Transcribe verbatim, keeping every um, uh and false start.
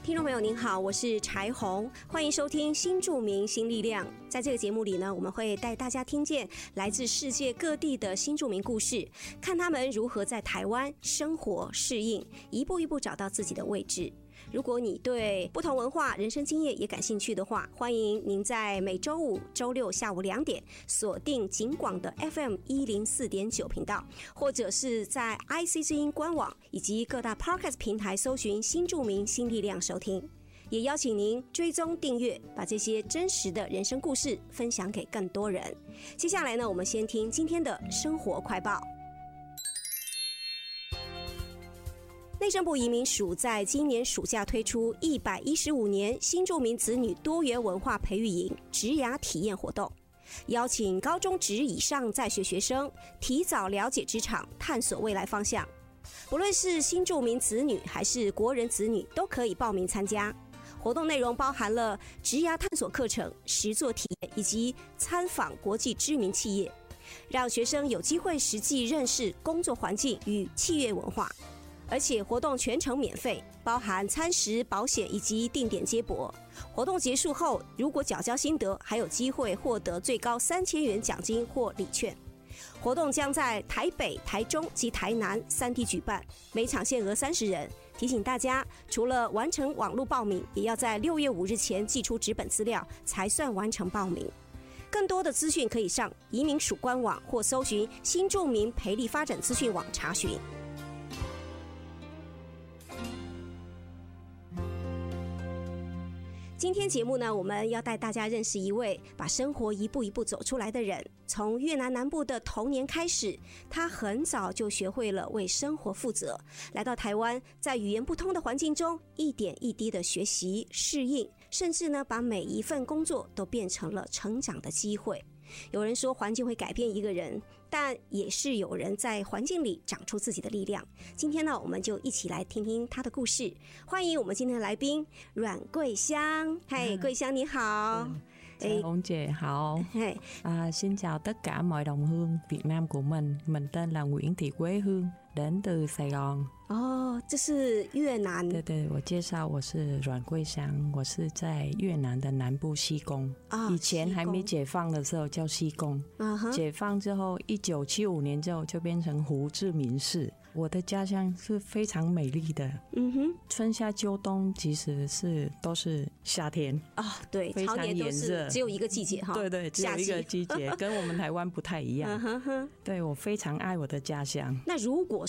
听众朋友您好，我是柴红，欢迎收听新著名新力量。在这个节目里呢，我们会带大家听见来自世界各地的新著名故事，看他们如何在台湾生活适应，一步一步找到自己的位置。如果你对不同文化、人生经验也感兴趣的话，欢迎您在每周五、周六下午两点锁定警广的 F M 一零四点九频道，或者是在 I C 之音官网以及各大 Podcast 平台搜寻新著名新力量收听。也邀请您追踪订阅，把这些真实的人生故事分享给更多人。接下来呢，我们先听今天的生活快报。内政部移民署在今年暑假推出一百一十五年新住民子女多元文化培育营职涯体验活动，邀请高中职以上在学学生提早了解职场，探索未来方向。不论是新住民子女还是国人子女，都可以报名参加。活动内容包含了职涯探索课程、实作体验以及参访国际知名企业，让学生有机会实际认识工作环境与企业文化。而且活动全程免费，包含餐食、保险以及定点接驳。活动结束后，如果缴交心得，还有机会获得最高三千元奖金或礼券。活动将在台北、台中及台南三地举办，每场限额三十人。提醒大家，除了完成网络报名，也要在六月五日前寄出纸本资料，才算完成报名。更多的资讯可以上移民署官网或搜寻新住民培力发展资讯网查询。今天节目呢，我们要带大家认识一位把生活一步一步走出来的人。从越南南部的童年开始，他很早就学会了为生活负责。来到台湾，在语言不通的环境中，一点一滴的学习适应，甚至呢，把每一份工作都变成了成长的机会。有人说环境会改变一个人，但也是有人在环境里长出自己的力量。今天呢，我们就一起来听听他的故事。欢迎我们今天的来宾阮桂香。嗨，桂香你好。 Chào ông chị hảo. À, xin chào tất cả mọi đồng hương Việt Nam của mình. Mình tên là Nguyễn Thị Quế Hương, đến từ Sài Gòn. 哦，这是越南。 对对，我介绍我是阮桂香，我是在越南的南部西贡。啊，以前还没解放的时候叫西贡，啊，解放之后，一九七五年之后就变成胡志明市。我的家乡是非常美丽的，嗯哼，春夏秋冬其实是都是夏天啊，对， 非常炎热， 只有一个季节哈， 对对，只有一个季节，跟我们台湾不太一样。对，我非常爱我的家乡。 那如果